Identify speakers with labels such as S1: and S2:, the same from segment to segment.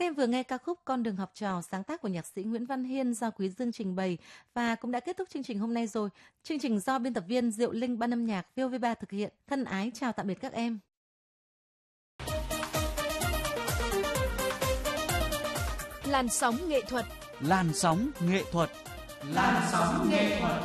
S1: Các em vừa nghe ca khúc Con đường học trò sáng tác của nhạc sĩ Nguyễn Văn Hiên do Quý Dương trình bày và cũng đã kết thúc chương trình hôm nay rồi. Chương trình do biên tập viên Diệu Linh Ban âm nhạc VOV3 thực hiện. Thân ái chào tạm biệt các em.
S2: Làn sóng nghệ thuật.
S3: Làn sóng nghệ thuật.
S4: Làn sóng nghệ thuật.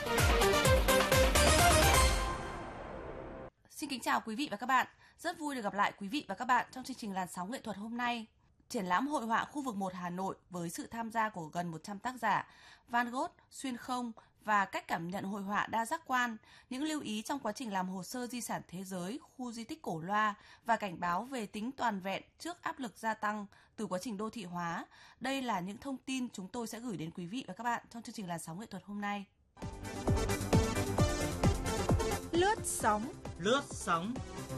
S5: Xin kính chào quý vị và các bạn. Rất vui được gặp lại quý vị và các bạn trong chương trình Làn sóng nghệ thuật hôm nay. Triển lãm hội họa khu vực 1 Hà Nội với sự tham gia của gần 100 tác giả, Van Gogh, xuyên không và cách cảm nhận hội họa đa giác quan, những lưu ý trong quá trình làm hồ sơ di sản thế giới, khu di tích Cổ Loa và cảnh báo về tính toàn vẹn trước áp lực gia tăng từ quá trình đô thị hóa. Đây là những thông tin chúng tôi sẽ gửi đến quý vị và các bạn trong chương trình Làn sóng nghệ thuật hôm nay.
S2: Lướt sóng.
S4: Lướt sóng.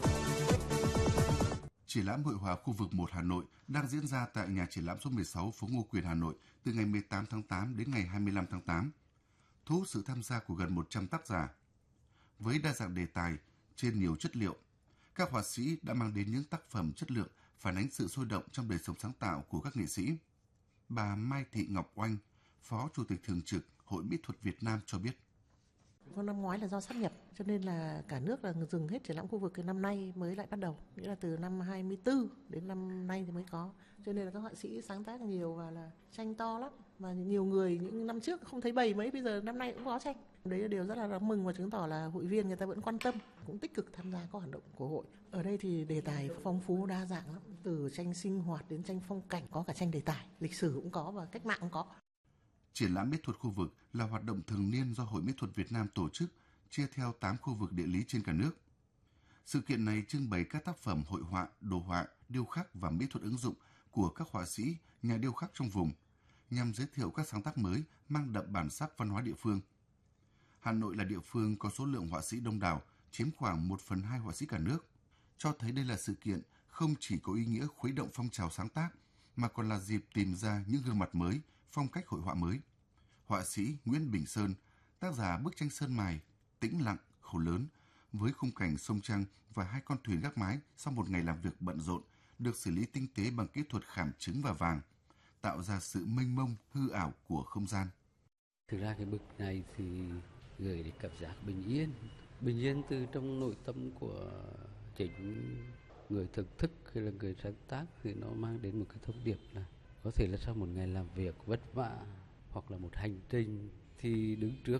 S6: Triển lãm hội họa khu vực 1 Hà Nội đang diễn ra tại nhà triển lãm số 16 phố Ngô Quyền, Hà Nội từ ngày 18 tháng 8 đến ngày 25 tháng 8, thu hút sự tham gia của gần 100 tác giả. Với đa dạng đề tài, trên nhiều chất liệu, các họa sĩ đã mang đến những tác phẩm chất lượng phản ánh sự sôi động trong đời sống sáng tạo của các nghệ sĩ. Bà Mai Thị Ngọc Oanh, Phó Chủ tịch Thường trực Hội Mỹ thuật Việt Nam cho biết.
S7: Năm ngoái là do sáp nhập cho nên là cả nước là dừng hết triển lãm khu vực, cái năm nay mới lại bắt đầu, nghĩa là từ năm 24 đến năm nay thì mới có, cho nên là các họa sĩ sáng tác nhiều và là tranh to lắm, và nhiều người những năm trước không thấy bày mấy, bây giờ năm nay cũng có tranh. Đấy là điều rất là đáng mừng và chứng tỏ là hội viên người ta vẫn quan tâm, cũng tích cực tham gia các hoạt động của hội. Ở đây thì đề tài phong phú đa dạng lắm, từ tranh sinh hoạt đến tranh phong cảnh, có cả tranh đề tài, lịch sử cũng có và cách mạng cũng có.
S6: Triển lãm mỹ thuật khu vực là hoạt động thường niên do Hội Mỹ thuật Việt Nam tổ chức, chia theo 8 khu vực địa lý trên cả nước. Sự kiện này trưng bày các tác phẩm hội họa, đồ họa, điêu khắc và mỹ thuật ứng dụng của các họa sĩ, nhà điêu khắc trong vùng, nhằm giới thiệu các sáng tác mới mang đậm bản sắc văn hóa địa phương. Hà Nội là địa phương có số lượng họa sĩ đông đảo, chiếm khoảng 1/2 họa sĩ cả nước, cho thấy đây là sự kiện không chỉ có ý nghĩa khuấy động phong trào sáng tác, mà còn là dịp tìm ra những gương mặt mới, phong cách hội họa mới. Họa sĩ Nguyễn Bình Sơn, tác giả bức tranh Sơn Mài, Tĩnh lặng, Khổ lớn, với khung cảnh sông Trăng và 2 con thuyền gác mái sau một ngày làm việc bận rộn, được xử lý tinh tế bằng kỹ thuật khảm trứng và vàng, tạo ra sự mênh mông, hư ảo của không gian.
S8: Thực ra cái bức này thì gửi đến cảm giác bình yên từ trong nội tâm của chính người thưởng thức hay là người sáng tác, thì nó mang đến một cái thông điệp là có thể là sau một ngày làm việc vất vả hoặc là một hành trình thì đứng trước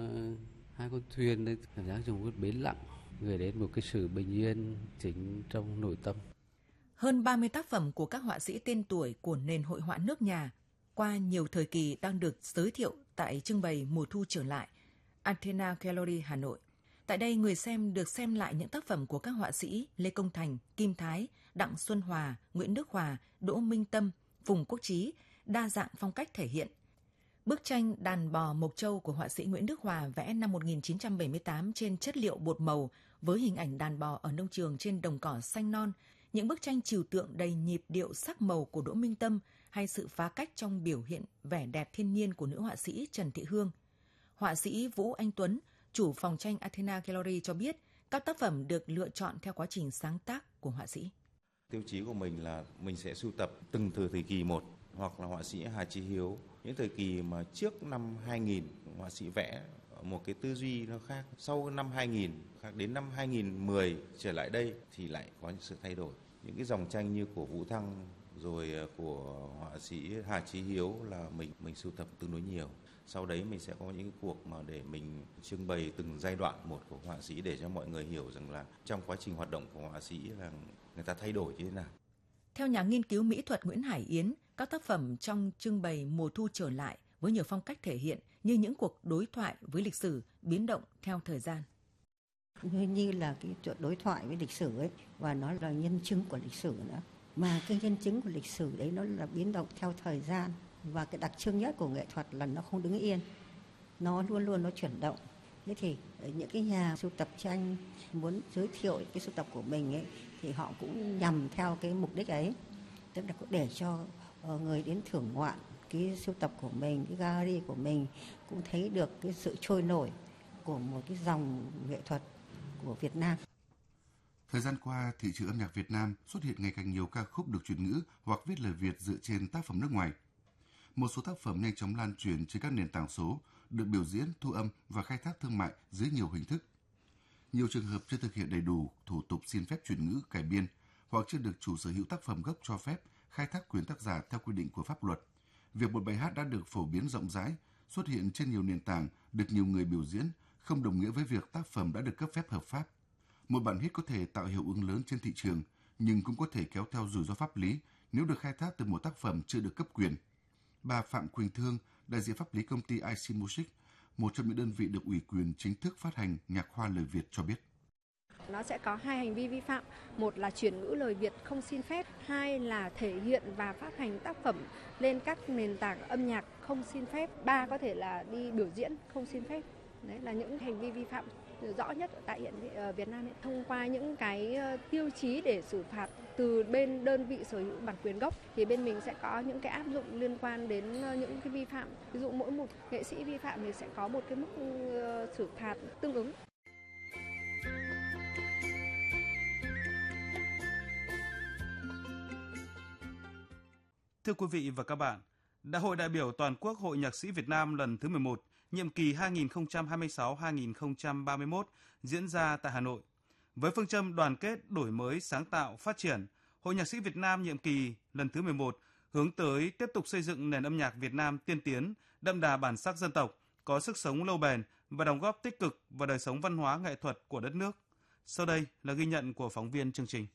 S8: 2 con thuyền đấy, cảm giác trong một bến lặng, gửi đến một cái sự bình yên chính trong nội tâm.
S2: Hơn 30 tác phẩm của các họa sĩ tên tuổi của nền hội họa nước nhà qua nhiều thời kỳ đang được giới thiệu tại trưng bày mùa thu trở lại Athena Gallery Hà Nội. Tại đây, người xem được xem lại những tác phẩm của các họa sĩ Lê Công Thành, Kim Thái, Đặng Xuân Hòa, Nguyễn Đức Hòa, Đỗ Minh Tâm, Phùng Quốc Chí, đa dạng phong cách thể hiện. Bức tranh Đàn bò Mộc Châu của họa sĩ Nguyễn Đức Hòa vẽ năm 1978 trên chất liệu bột màu với hình ảnh đàn bò ở nông trường trên đồng cỏ xanh non, những bức tranh trừu tượng đầy nhịp điệu sắc màu của Đỗ Minh Tâm hay sự phá cách trong biểu hiện vẻ đẹp thiên nhiên của nữ họa sĩ Trần Thị Hương. Họa sĩ Vũ Anh Tuấn, chủ phòng tranh Athena Gallery cho biết các tác phẩm được lựa chọn theo quá trình sáng tác của họa sĩ.
S9: Tiêu chí của mình là mình sẽ sưu tập từng thời kỳ một, hoặc là họa sĩ Hà Chí Hiếu, những thời kỳ mà trước năm 2000 họa sĩ vẽ một cái tư duy nó khác, sau năm 2000 khác, đến năm 2010 trở lại đây thì lại có những sự thay đổi. Những cái dòng tranh như của Vũ Thăng rồi của họa sĩ Hà Chí Hiếu là mình sưu tập tương đối nhiều. Sau đấy mình sẽ có những cái cuộc mà để mình trưng bày từng giai đoạn một của họa sĩ để cho mọi người hiểu rằng là trong quá trình hoạt động của họa sĩ là người ta thay đổi như thế nào.
S2: Theo nhà nghiên cứu mỹ thuật Nguyễn Hải Yến, các tác phẩm trong trưng bày mùa thu trở lại với nhiều phong cách thể hiện như những cuộc đối thoại với lịch sử biến động theo thời gian.
S10: Như là cái chuyện đối thoại với lịch sử ấy, và nó là nhân chứng của lịch sử nữa. Mà cái nhân chứng của lịch sử đấy nó là biến động theo thời gian, và cái đặc trưng nhất của nghệ thuật là nó không đứng yên, nó luôn luôn nó chuyển động. Thế thì những cái nhà sưu tập tranh muốn giới thiệu cái sưu tập của mình ấy, thì họ cũng nhằm theo cái mục đích ấy, tức là để cho người đến thưởng ngoạn cái sưu tập của mình, cái gallery của mình cũng thấy được cái sự trôi nổi của một cái dòng nghệ thuật của Việt Nam.
S6: Thời gian qua, thị trường âm nhạc Việt Nam xuất hiện ngày càng nhiều ca khúc được chuyển ngữ hoặc viết lời Việt dựa trên tác phẩm nước ngoài. Một số tác phẩm nhanh chóng lan truyền trên các nền tảng số, được biểu diễn, thu âm và khai thác thương mại dưới nhiều hình thức. Nhiều trường hợp chưa thực hiện đầy đủ thủ tục xin phép chuyển ngữ, cải biên hoặc chưa được chủ sở hữu tác phẩm gốc cho phép khai thác quyền tác giả theo quy định của pháp luật. Việc một bài hát đã được phổ biến rộng rãi, xuất hiện trên nhiều nền tảng, được nhiều người biểu diễn, không đồng nghĩa với việc tác phẩm đã được cấp phép hợp pháp. Một bản hit có thể tạo hiệu ứng lớn trên thị trường, nhưng cũng có thể kéo theo rủi ro pháp lý nếu được khai thác từ một tác phẩm chưa được cấp quyền. Bà Phạm Quỳnh Thương, đại diện pháp lý công ty IC Music, một trong những đơn vị được ủy quyền chính thức phát hành nhạc hoa lời Việt cho biết.
S11: Nó sẽ có 2 hành vi vi phạm, một là chuyển ngữ lời Việt không xin phép, 2 là thể hiện và phát hành tác phẩm lên các nền tảng âm nhạc không xin phép, 3 có thể là đi biểu diễn không xin phép. Đấy là những hành vi vi phạm rõ nhất tại hiện Việt Nam hiện. Thông qua những cái tiêu chí để xử phạt từ bên đơn vị sở hữu bản quyền gốc thì bên mình sẽ có những cái áp dụng liên quan đến những cái vi phạm. Ví dụ mỗi một nghệ sĩ vi phạm thì sẽ có một cái mức xử phạt tương ứng.
S12: Thưa quý vị và các bạn, Đại hội đại biểu toàn quốc Hội Nhạc sĩ Việt Nam lần thứ 11, nhiệm kỳ 2026-2031 diễn ra tại Hà Nội. Với phương châm đoàn kết, đổi mới, sáng tạo, phát triển, Hội Nhạc sĩ Việt Nam nhiệm kỳ lần thứ 11 hướng tới tiếp tục xây dựng nền âm nhạc Việt Nam tiên tiến, đậm đà bản sắc dân tộc, có sức sống lâu bền và đóng góp tích cực vào đời sống văn hóa nghệ thuật của đất nước. Sau đây là ghi nhận của phóng viên chương trình.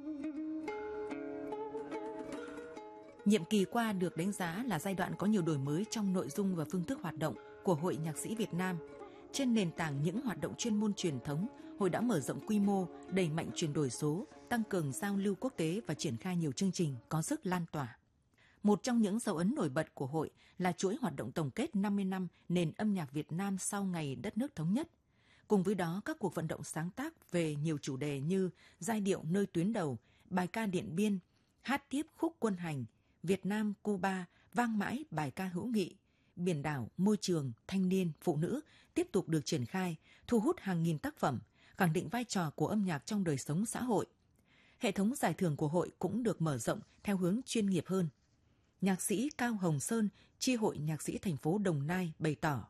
S2: Nhiệm kỳ qua được đánh giá là giai đoạn có nhiều đổi mới trong nội dung và phương thức hoạt động của Hội Nhạc sĩ Việt Nam. Trên nền tảng những hoạt động chuyên môn truyền thống, Hội đã mở rộng quy mô, đẩy mạnh chuyển đổi số, tăng cường giao lưu quốc tế và triển khai nhiều chương trình có sức lan tỏa. Một trong những dấu ấn nổi bật của Hội là chuỗi hoạt động tổng kết 50 năm nền âm nhạc Việt Nam sau ngày đất nước thống nhất. Cùng với đó, các cuộc vận động sáng tác về nhiều chủ đề như giai điệu nơi tuyến đầu, bài ca Điện Biên, hát tiếp khúc Quân hành, Việt Nam, Cuba, vang mãi bài ca hữu nghị, biển đảo, môi trường, thanh niên, phụ nữ tiếp tục được triển khai, thu hút hàng nghìn tác phẩm, khẳng định vai trò của âm nhạc trong đời sống xã hội. Hệ thống giải thưởng của Hội cũng được mở rộng theo hướng chuyên nghiệp hơn. Nhạc sĩ Cao Hồng Sơn, chi hội nhạc sĩ thành phố Đồng Nai bày tỏ.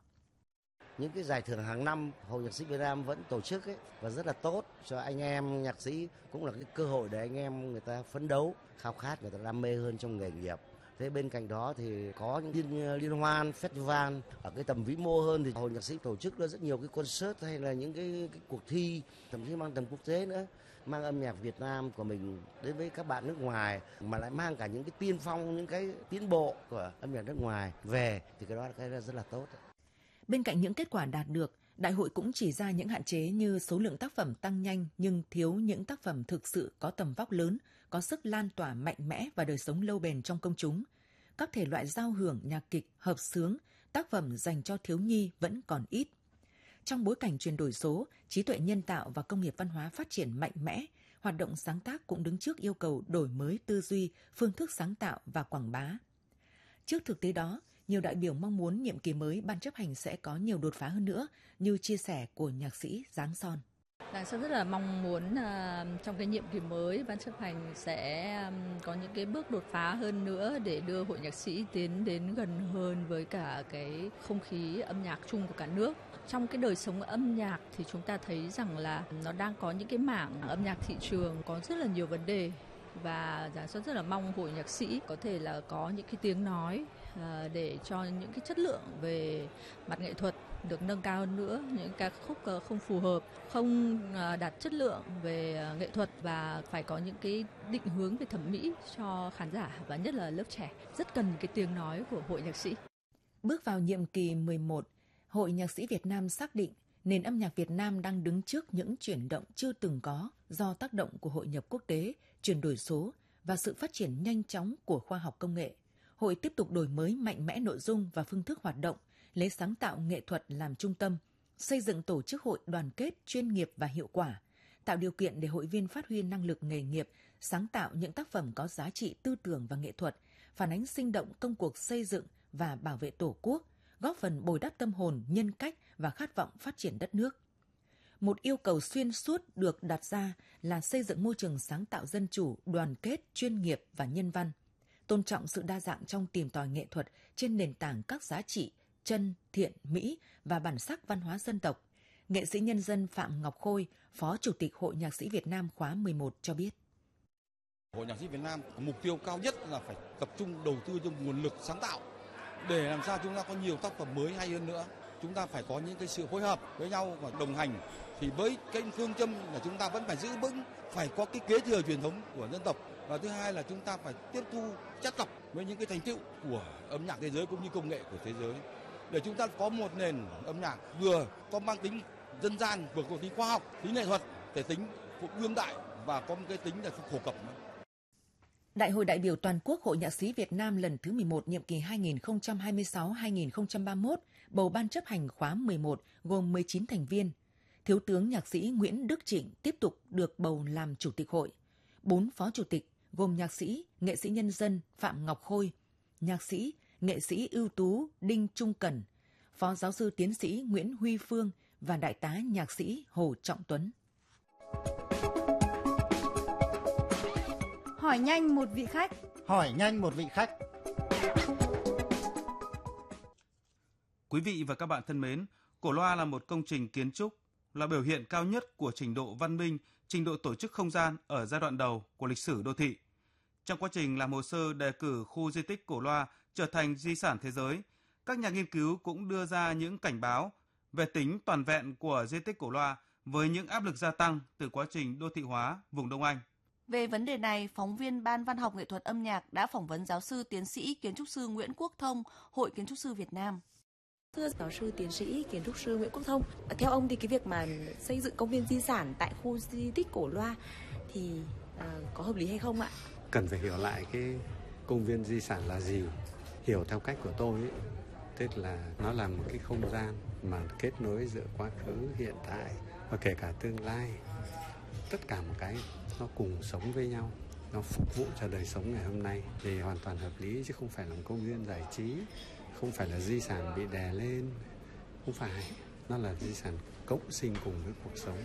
S13: Những cái giải thưởng hàng năm Hội Nhạc sĩ Việt Nam vẫn tổ chức và rất là tốt cho anh em nhạc sĩ, cũng là cái cơ hội để anh em người ta phấn đấu, khao khát, người ta đam mê hơn trong nghề nghiệp. Thế bên cạnh đó thì có những liên hoan, festival ở cái tầm vĩ mô hơn thì Hội Nhạc sĩ tổ chức rất nhiều cái concert hay là những cái cuộc thi thậm chí mang tầm quốc tế nữa, mang âm nhạc Việt Nam của mình đến với các bạn nước ngoài mà lại mang cả những cái tiên phong, những cái tiến bộ của âm nhạc nước ngoài về thì cái đó là cái rất là tốt.
S2: Bên cạnh những kết quả đạt được, Đại hội cũng chỉ ra những hạn chế như số lượng tác phẩm tăng nhanh nhưng thiếu những tác phẩm thực sự có tầm vóc lớn, có sức lan tỏa mạnh mẽ và đời sống lâu bền trong công chúng. Các thể loại giao hưởng, nhạc kịch, hợp xướng, tác phẩm dành cho thiếu nhi vẫn còn ít. Trong bối cảnh chuyển đổi số, trí tuệ nhân tạo và công nghiệp văn hóa phát triển mạnh mẽ, hoạt động sáng tác cũng đứng trước yêu cầu đổi mới tư duy, phương thức sáng tạo và quảng bá. Trước thực tế đó, nhiều đại biểu mong muốn nhiệm kỳ mới ban chấp hành sẽ có nhiều đột phá hơn nữa, như chia sẻ của nhạc sĩ Giáng Son.
S14: Giáng Son rất là mong muốn trong cái nhiệm kỳ mới ban chấp hành sẽ có những cái bước đột phá hơn nữa để đưa hội nhạc sĩ tiến đến gần hơn với cả cái không khí âm nhạc chung của cả nước. Trong cái đời sống âm nhạc thì chúng ta thấy rằng là nó đang có những cái mảng âm nhạc thị trường có rất là nhiều vấn đề. Và Giáng Son rất là mong hội nhạc sĩ có thể là có những cái tiếng nói để cho những cái chất lượng về mặt nghệ thuật được nâng cao hơn nữa, những ca khúc không phù hợp, không đạt chất lượng về nghệ thuật và phải có những cái định hướng về thẩm mỹ cho khán giả và nhất là lớp trẻ. Rất cần cái tiếng nói của hội nhạc sĩ.
S2: Bước vào nhiệm kỳ 11, Hội Nhạc sĩ Việt Nam xác định nền âm nhạc Việt Nam đang đứng trước những chuyển động chưa từng có do tác động của hội nhập quốc tế, chuyển đổi số và sự phát triển nhanh chóng của khoa học công nghệ. Hội tiếp tục đổi mới mạnh mẽ nội dung và phương thức hoạt động, lấy sáng tạo nghệ thuật làm trung tâm, xây dựng tổ chức hội đoàn kết, chuyên nghiệp và hiệu quả, tạo điều kiện để hội viên phát huy năng lực nghề nghiệp, sáng tạo những tác phẩm có giá trị tư tưởng và nghệ thuật, phản ánh sinh động công cuộc xây dựng và bảo vệ Tổ quốc, góp phần bồi đắp tâm hồn, nhân cách và khát vọng phát triển đất nước. một yêu cầu xuyên suốt được đặt ra là xây dựng môi trường sáng tạo dân chủ, đoàn kết, chuyên nghiệp và nhân văn, tôn trọng sự đa dạng trong tìm tòi nghệ thuật trên nền tảng các giá trị chân, thiện, mỹ và bản sắc văn hóa dân tộc. Nghệ sĩ nhân dân Phạm Ngọc Khôi, Phó Chủ tịch Hội Nhạc sĩ Việt Nam khóa 11 cho biết.
S15: Hội Nhạc sĩ Việt Nam mục tiêu cao nhất là phải tập trung đầu tư cho nguồn lực sáng tạo để làm sao chúng ta có nhiều tác phẩm mới hay hơn nữa. Chúng ta phải có những cái sự phối hợp với nhau và đồng hành. Thì với cái phương châm là chúng ta vẫn phải giữ vững, phải có cái kế thừa truyền thống của dân tộc. Và thứ hai là chúng ta phải tiếp thu chắt lọc với những cái thành tựu của âm nhạc thế giới cũng như công nghệ của thế giới. Để chúng ta có một nền âm nhạc vừa có mang tính dân gian, vừa có tính khoa học, tính nghệ thuật, thể tính đương đại và có một cái tính là phổ cập.
S2: Đại hội đại biểu toàn quốc Hội Nhạc sĩ Việt Nam lần thứ 11 nhiệm kỳ 2026-2031 bầu ban chấp hành khóa 11 gồm 19 thành viên. Thiếu tướng nhạc sĩ Nguyễn Đức Trịnh tiếp tục được bầu làm chủ tịch hội. 4 phó chủ tịch gồm nhạc sĩ, nghệ sĩ nhân dân Phạm Ngọc Khôi, nhạc sĩ, nghệ sĩ ưu tú Đinh Trung Cẩn, phó giáo sư tiến sĩ Nguyễn Huy Phương và đại tá nhạc sĩ Hồ Trọng Tuấn.
S16: Hỏi nhanh một vị khách.
S4: Hỏi nhanh một vị khách.
S12: Quý vị và các bạn thân mến, cổ loa là một công trình kiến trúc, là biểu hiện cao nhất của trình độ văn minh, trình độ tổ chức không gian ở giai đoạn đầu của lịch sử đô thị. Trong quá trình làm hồ sơ đề cử khu di tích cổ loa trở thành di sản thế giới, các nhà nghiên cứu cũng đưa ra những cảnh báo về tính toàn vẹn của di tích cổ loa với những áp lực gia tăng từ quá trình đô thị hóa vùng Đông Anh.
S5: Về vấn đề này, phóng viên Ban Văn học Nghệ thuật âm nhạc đã phỏng vấn giáo sư tiến sĩ kiến trúc sư Nguyễn Quốc Thông, Hội Kiến trúc sư Việt Nam.
S17: Thưa giáo sư tiến sĩ kiến trúc sư Nguyễn Quốc Thông, theo ông thì cái việc mà xây dựng công viên di sản tại khu di tích cổ loa thì có hợp lý hay không ạ?
S18: Cần phải hiểu lại cái công viên di sản là gì. Hiểu theo cách của tôi ấy, tức là nó là một cái không gian mà kết nối giữa quá khứ, hiện tại và kể cả tương lai. Tất cả một cái nó cùng sống với nhau, nó phục vụ cho đời sống ngày hôm nay thì hoàn toàn hợp lý, chứ không phải là một công viên giải trí, không phải là di sản bị đè lên, không phải. Nó là di sản cộng sinh cùng với cuộc sống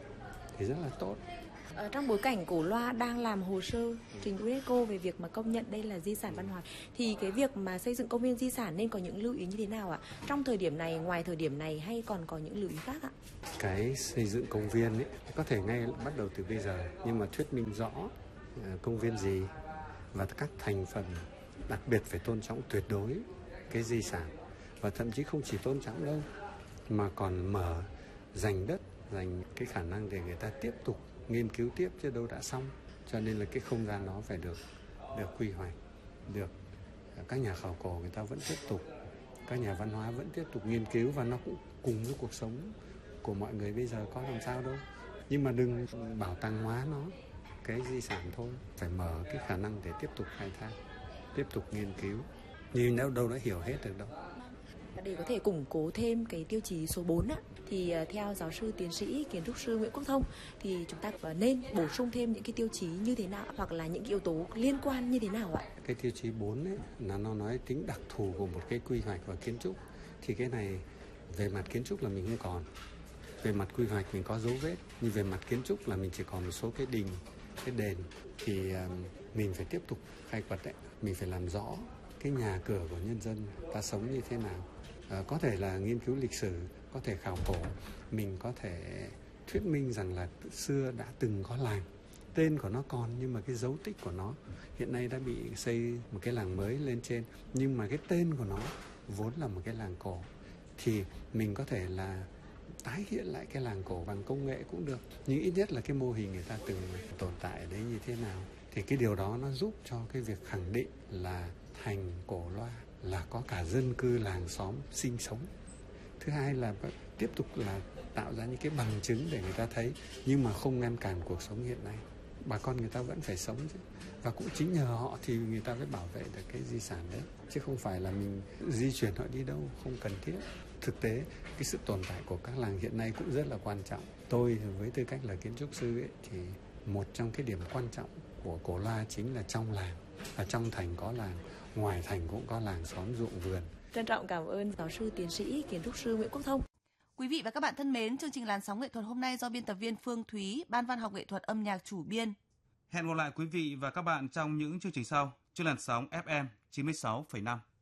S18: thì rất là tốt.
S17: Trong bối cảnh cổ loa đang làm hồ sơ trình UNESCO về việc mà công nhận đây là di sản văn hóa thì cái việc mà xây dựng công viên di sản nên có những lưu ý như thế nào ạ? Trong thời điểm này, ngoài thời điểm này hay còn có những lưu ý khác ạ?
S18: Cái xây dựng công viên ấy có thể ngay bắt đầu từ bây giờ, nhưng mà thuyết minh rõ công viên gì và các thành phần, đặc biệt phải tôn trọng tuyệt đối cái di sản, và thậm chí không chỉ tôn trọng đâu mà còn mở dành đất, dành cái khả năng để người ta tiếp tục nghiên cứu tiếp, chứ đâu đã xong. Cho nên là cái không gian đó phải được quy hoạch, được các nhà khảo cổ người ta vẫn tiếp tục, các nhà văn hóa vẫn tiếp tục nghiên cứu, và nó cũng cùng với cuộc sống của mọi người bây giờ, có làm sao đâu. Nhưng mà đừng bảo tàng hóa nó, cái di sản thôi, phải mở cái khả năng để tiếp tục khai thác, tiếp tục nghiên cứu, nhưng nếu đâu đã hiểu hết được đâu.
S17: Để có thể củng cố thêm cái tiêu chí số 4 á, thì theo giáo sư tiến sĩ kiến trúc sư Nguyễn Quốc Thông thì chúng ta nên bổ sung thêm những cái tiêu chí như thế nào, hoặc là những cái yếu tố liên quan như thế nào ạ?
S18: Cái tiêu chí 4 ấy là nó nói tính đặc thù của một cái quy hoạch và kiến trúc. Thì cái này về mặt kiến trúc là mình không còn, về mặt quy hoạch mình có dấu vết, nhưng về mặt kiến trúc là mình chỉ còn một số cái đình, cái đền, thì mình phải tiếp tục khai quật đấy. Mình phải làm rõ cái nhà cửa của nhân dân ta sống như thế nào. Có thể là nghiên cứu lịch sử, có thể khảo cổ, mình có thể thuyết minh rằng là xưa đã từng có làng, tên của nó còn nhưng mà cái dấu tích của nó hiện nay đã bị xây một cái làng mới lên trên, nhưng mà cái tên của nó vốn là một cái làng cổ, thì mình có thể là tái hiện lại cái làng cổ bằng công nghệ cũng được, nhưng ít nhất là cái mô hình người ta từng tồn tại ở đấy như thế nào. Thì cái điều đó nó giúp cho cái việc khẳng định là thành Cổ Loa là có cả dân cư làng xóm sinh sống. Thứ hai là tiếp tục là tạo ra những cái bằng chứng để người ta thấy, nhưng mà không ngăn cản cuộc sống hiện nay. Bà con người ta vẫn phải sống chứ. Và cũng chính nhờ họ thì người ta mới bảo vệ được cái di sản đấy, chứ không phải là mình di chuyển họ đi đâu, không cần thiết. Thực tế, cái sự tồn tại của các làng hiện nay cũng rất là quan trọng. Tôi với tư cách là kiến trúc sư ấy, thì một trong cái điểm quan trọng của Cổ Loa chính là trong làng. Ở trong thành có làng, ngoài thành cũng có làng xóm ruộng vườn.
S17: Trân trọng cảm ơn giáo sư tiến sĩ kiến trúc sư Nguyễn Quốc Thông.
S5: Quý vị và các bạn thân mến, chương trình Làn sóng nghệ thuật hôm nay do biên tập viên Phương Thúy, Ban văn học nghệ thuật âm nhạc chủ biên.
S12: Hẹn gặp lại quý vị và các bạn trong những chương trình sau trên làn sóng FM 96,5.